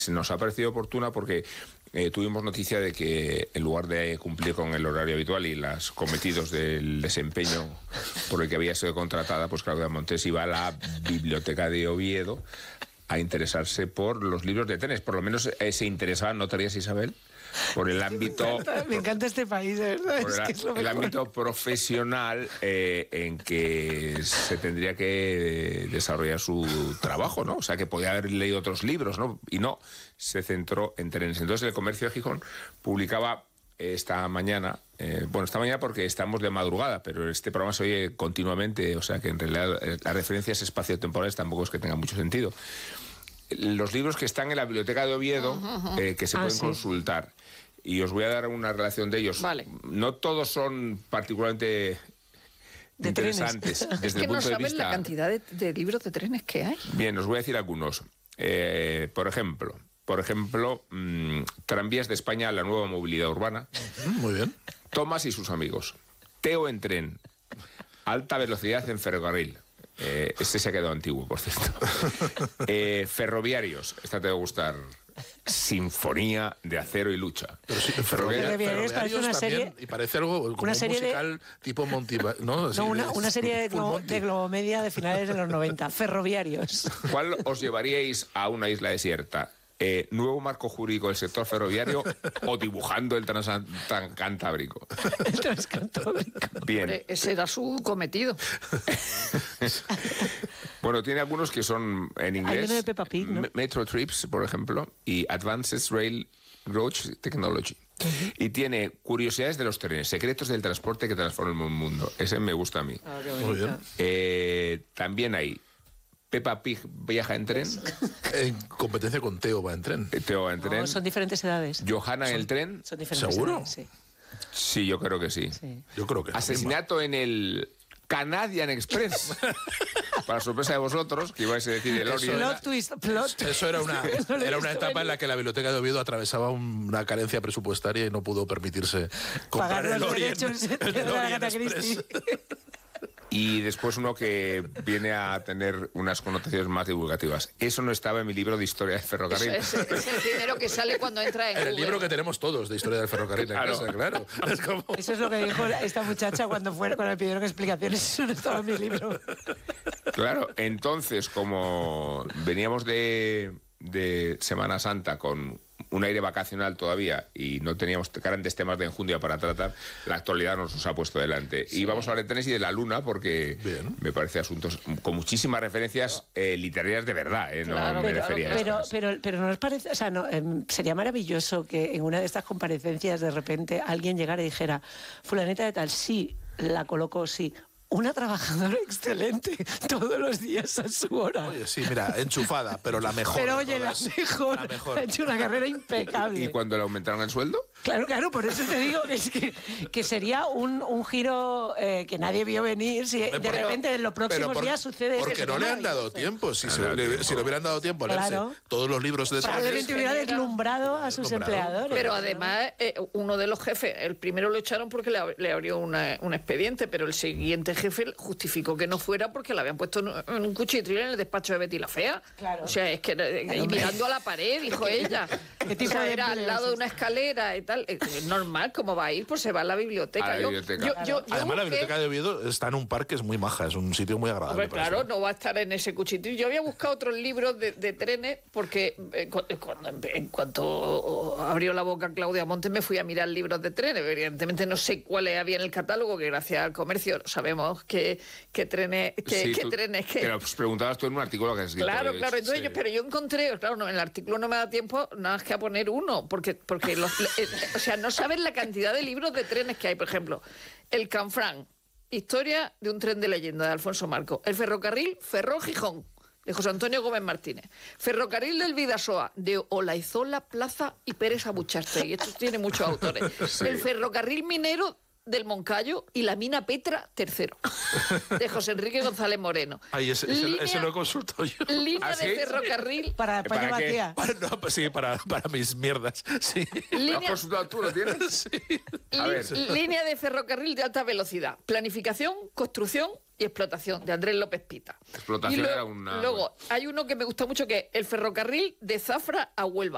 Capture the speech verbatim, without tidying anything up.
nos ha parecido oportuna porque eh, tuvimos noticia de que en lugar de cumplir con el horario habitual y los cometidos del desempeño por el que había sido contratada, pues Claudia Montes iba a la Biblioteca de Oviedo a interesarse por los libros de Trenes. Por lo menos eh, se interesaba, ¿no te rías, Isabel? Por el ámbito... Me encanta, me encanta este país, de verdad. Por es el, que es lo el mejor. ámbito profesional eh, en que se tendría que desarrollar su trabajo, ¿no? O sea, que podía haber leído otros libros, ¿no? Y no, se centró en Trenes. Entonces, el Comercio de Gijón publicaba esta mañana, eh, bueno, esta mañana porque estamos de madrugada, pero este programa se oye continuamente, o sea, que en realidad eh, las referencias espaciotemporales tampoco es que tengan mucho sentido. Los libros que están en la Biblioteca de Oviedo, eh, que se Ah, pueden sí. consultar. Y os voy a dar una relación de ellos. Vale. No todos son particularmente De interesantes trenes. desde Es que el no punto de sabes vista... la cantidad de, de libros de trenes que hay. Bien, os voy a decir algunos. Eh, por ejemplo, por ejemplo, mmm, Tranvías de España, la nueva movilidad urbana. Muy bien. Tomás y sus amigos. Teo en tren. Alta velocidad en ferrocarril. Eh, este se ha quedado antiguo, por cierto. Eh, ferroviarios. Esta te va a gustar. Sinfonía de acero y lucha. Pero sí, Ferroviarios ferroviarios parece una también, serie- y parece algo como una un serie de- musical tipo Monty, ¿no? Así No, una, de- una serie de, Full globo, Monty. de globomedia de finales de los noventa. Ferroviarios. ¿Cuál os llevaríais a una isla desierta? Eh, ¿Nuevo marco jurídico del sector ferroviario o dibujando el Transcantábrico? El transcantábrico. Bien. Hombre, ese era su cometido. Bueno, tiene algunos que son en inglés. uno de Peppa Pig, ¿no? Me- Metro Trips, por ejemplo, y Advanced Rail Gauge Technology. Y tiene curiosidades de los trenes, secretos del transporte que transforman el mundo. Ese me gusta a mí. Muy bien. Eh, también hay Peppa Pig viaja en tren, En competencia con Teo va en tren. eh, Teo va en tren, No, son diferentes edades. Johanna en el tren. Son diferentes ¿Seguro? edades, sí. Sí, yo creo que sí. Sí. Yo creo que Asesinato en el Canadian Express. Para sorpresa de vosotros, que ibais a decir el Eso Orient. era- Plot twist, plot. Eso era una, Eso lo he era una visto etapa en venir. la que la Biblioteca de Oviedo atravesaba una carencia presupuestaria y no pudo permitirse comprar Pagar el los Orient, derechos de el la Orient Agatha Express. Christie. Y después uno que viene a tener unas connotaciones más divulgativas. Eso no estaba en mi libro de historia de Eso ferrocarril. es, es el primero que sale cuando entra en En el Google. libro que tenemos todos de historia del ferrocarril en Claro. casa, claro. Es como... Eso es lo que dijo esta muchacha cuando fueron, cuando le pidieron explicaciones. Eso no estaba en mi libro. Claro, entonces, como veníamos de, de Semana Santa con un aire vacacional todavía y no teníamos grandes temas de enjundia para tratar, la actualidad nos los ha puesto delante. Y vamos a hablar de trenes y de la luna porque Bien. me parece asuntos con muchísimas referencias eh, literarias de verdad, ¿eh? No Claro, me pero- refería a Pero, estas. pero, pero no os parece, o sea, no, em, sería maravilloso que en una de estas comparecencias de repente alguien llegara y dijera, fulanita de tal, sí, la coloco, sí. Una trabajadora excelente, todos los días a su hora. Oye, sí, mira, enchufada, pero la mejor. Pero de oye, la todas. mejor, La mejor. ha hecho una carrera impecable. ¿Y cuando le aumentaron el sueldo? Claro, claro, por eso te digo que, es que, que sería un, un giro eh, que nadie vio venir. Si de Pero- repente en los próximos pero por- días sucede eso. Porque no le han dado tiempo. Si, se dado le, tiempo. si le hubieran dado tiempo a leerse Claro. todos los libros de Probablemente trenes, hubiera deslumbrado a sus Deslumbrado. empleadores. Pero además, eh, uno de los jefes, el primero lo echaron porque le, ab- le abrió una- un expediente, pero el siguiente jefe justificó que no fuera porque le habían puesto en, en un cuchitril en el despacho de Betty la Fea. Claro. O sea, es que eh, y mirando a la pared, dijo ella. ¿Qué tipo O sea, de era al empleo lado es de una escalera y tal. Eh, Es normal, ¿cómo va a ir? Pues se va a la biblioteca. A la Yo- biblioteca. yo- yo- yo Además, la busqué- biblioteca de Oviedo está en un parque, es muy maja, es un sitio muy agradable. Hombre, para claro, eso. no va a estar en ese cuchitril. Yo había buscado otros libros de, de trenes porque eh, cu- eh, cuando, en cuanto abrió la boca Claudia Montes me fui a mirar libros de trenes. Evidentemente no sé cuáles había en el catálogo, que gracias al comercio sabemos que, que trenes, que, Sí, que tú- trenes, que... Pero pues, preguntabas tú en un artículo que has escrito. Claro, de- claro. Entonces sí. yo, pero yo encontré, claro, no, en el artículo no me da tiempo nada más que a poner uno, porque, porque los, eh, o sea, no sabes la cantidad de libros de trenes que hay. Por ejemplo, el Canfrán, historia de un tren de leyenda de Alfonso Marco. El ferrocarril Ferrol-Gijón, de José Antonio Gómez Martínez. Ferrocarril del Vidasoa, de Olaizola, Plaza y Pérez Abuchastegui. Esto tiene muchos autores. Sí. El ferrocarril minero del Moncayo y la mina Petra tercero, de José Enrique González Moreno. Ay, ese, ese- Línea- ese lo he consultado yo. Línea ¿Ah, sí? de ferrocarril. Para España ¿Para qué? vacía. Para, no, pues sí, para, para mis mierdas. Sí. ¿Lo has Línea, consultado tú? ¿Lo tienes? A li- ver. línea de ferrocarril de alta velocidad. Planificación, construcción y explotación, de Andrés López Pita. Explotación Y lo- era una- Luego, hay uno que me gusta mucho que es el ferrocarril de Zafra a Huelva.